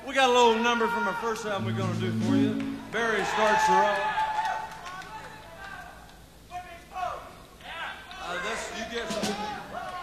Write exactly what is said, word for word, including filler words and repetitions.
We got a little number from our first album we're going to do for you. Barry starts her off.